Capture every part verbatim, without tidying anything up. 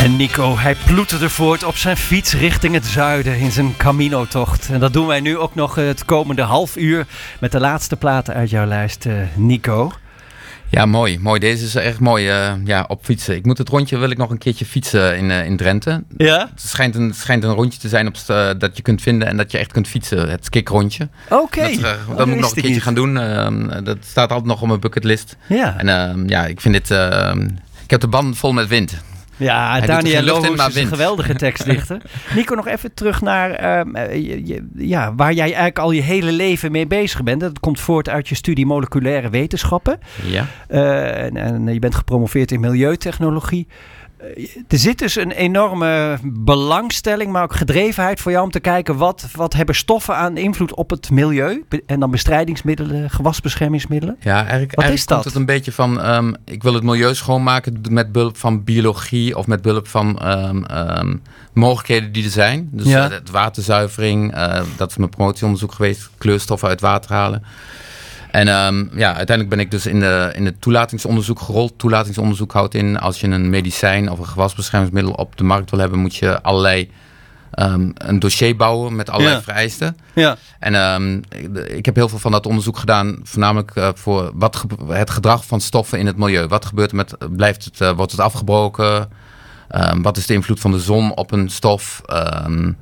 En Nico, hij ploeterde voort op zijn fiets richting het zuiden in zijn Camino-tocht. En dat doen wij nu ook nog het komende half uur met de laatste platen uit jouw lijst, uh, Nico. Ja, mooi. mooi. Deze is echt mooi uh, ja, op fietsen. Ik moet het rondje, wil ik nog een keertje fietsen in, uh, in Drenthe. Ja? Het schijnt een, het schijnt een rondje te zijn op, uh, dat je kunt vinden en dat je echt kunt fietsen. Het skikrondje. Oké. Okay. Dat, uh, dat oh, moet ik nog een keertje niet. gaan doen. Uh, dat staat altijd nog op mijn bucketlist. Ja. En uh, ja, ik vind dit... Uh, ik heb de band vol met wind. Ja, Hij Daniel Loos is een geweldige tekstdichter. Nico, nog even terug naar uh, je, je, ja, waar jij eigenlijk al je hele leven mee bezig bent. Dat komt voort uit je studie moleculaire wetenschappen. Ja. Uh, en, en je bent gepromoveerd in milieutechnologie. Uh, er zit dus een enorme belangstelling, maar ook gedrevenheid voor jou om te kijken wat, wat hebben stoffen aan invloed op het milieu. En dan bestrijdingsmiddelen, gewasbeschermingsmiddelen. Ja, eigenlijk, wat eigenlijk is dat? komt het een beetje van, um, ik wil het milieu schoonmaken met behulp van biologie of met behulp van um, um, mogelijkheden die er zijn. Dus ja. uh, het waterzuivering, uh, dat is mijn promotieonderzoek geweest, kleurstoffen uit water halen. En um, ja, uiteindelijk ben ik dus in de in het toelatingsonderzoek gerold. Toelatingsonderzoek houdt in, als je een medicijn of een gewasbeschermingsmiddel op de markt wil hebben, moet je allerlei um, een dossier bouwen met allerlei ja. vereisten. Ja. En um, ik, ik heb heel veel van dat onderzoek gedaan, voornamelijk uh, voor wat ge- het gedrag van stoffen in het milieu. Wat gebeurt er met, blijft het, uh, wordt het afgebroken? Um, wat is de invloed van de zon op een stof? Um,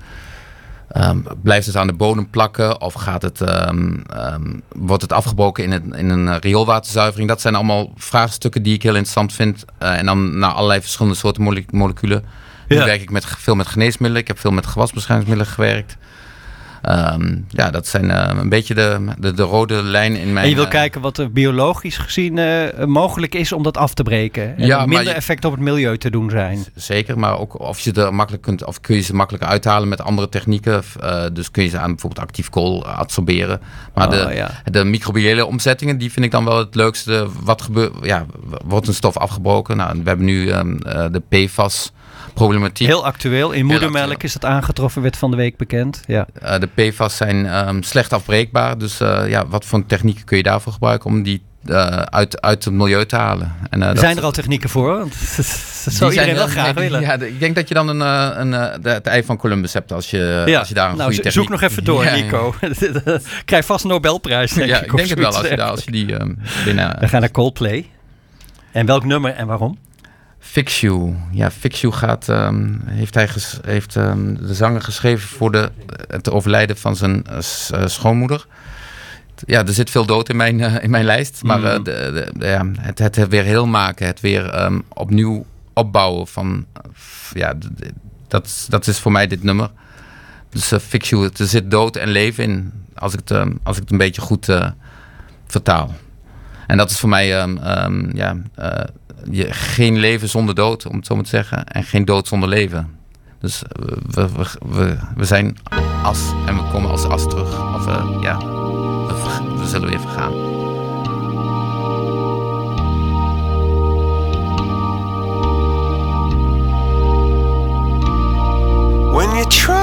Um, blijft het aan de bodem plakken of gaat het, um, um, wordt het afgebroken in, het, in een rioolwaterzuivering? Dat zijn allemaal vraagstukken die ik heel interessant vind. Uh, en dan naar allerlei verschillende soorten mole- moleculen. Nu ja. werk ik met, veel met geneesmiddelen. Ik heb veel met gewasbeschermingsmiddelen gewerkt. Um, ja, dat zijn uh, een beetje de, de, de rode lijn in mijn... En je wil uh, kijken wat er biologisch gezien uh, mogelijk is om dat af te breken. En ja, minder je, effect op het milieu te doen zijn. Zeker, maar ook of je er makkelijk kunt, of kun je ze makkelijk uithalen met andere technieken. Uh, dus kun je ze aan bijvoorbeeld actief kool absorberen. Maar oh, de, ja. de microbiële omzettingen, die vind ik dan wel het leukste. Wat gebeurt, ja, wordt een stof afgebroken? Nou, we hebben nu um, uh, de P F A S problematiek. Heel actueel. In moedermelk is dat aangetroffen, werd van de week bekend. Ja. Uh, de P F A S zijn um, slecht afbreekbaar. Dus uh, ja, wat voor technieken kun je daarvoor gebruiken om die uh, uit, uit het milieu te halen? En, uh, er dat, zijn er al technieken voor. Want dat zou iedereen wel graag nee, willen. Ja, ik denk dat je dan een, een, een, het ei van Columbus hebt als je, ja. als je daar een nou, goede zoek techniek... nog even door, ja, Nico. Ja. Krijg vast een Nobelprijs, denk ja, ik. ik denk het wel, als je, daar, als je die um, binnen... We gaan naar Coldplay. En welk nummer en waarom? Fix You. Ja, Fix You gaat, um, heeft, hij ges, heeft um, de zanger geschreven voor de, het overlijden van zijn uh, schoonmoeder. Ja, er zit veel dood in mijn, uh, in mijn lijst. Maar uh, de, de, de, ja, het, het weer heel maken, het weer um, opnieuw opbouwen van... Uh, ja, de, de, dat, dat is voor mij dit nummer. Dus uh, Fix You, er zit dood en leven in, als ik het, um, als ik het een beetje goed uh, vertaal. En dat is voor mij... Um, um, ja, uh, Je, geen leven zonder dood, om het zo maar te zeggen. En geen dood zonder leven. Dus we, we, we, we zijn as en we komen als as terug. Of uh, ja, we, we zullen weer vergaan.